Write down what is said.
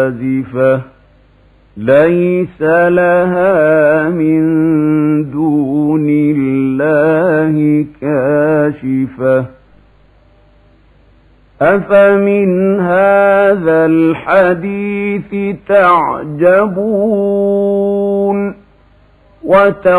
آزفة ليس لها من دون الله كاشفة أفمن هذا الحديث تعجبون